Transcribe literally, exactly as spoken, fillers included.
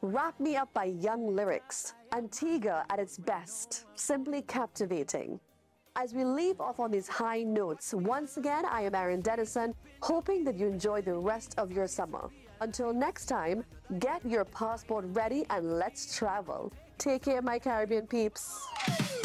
Wrap Me Up by Young Lyrics. Antigua at its best, simply captivating. As we leave off on these high notes, once again, I am Erin Dennison, hoping that you enjoy the rest of your summer. Until next time, get your passport ready and let's travel. Take care, my Caribbean peeps.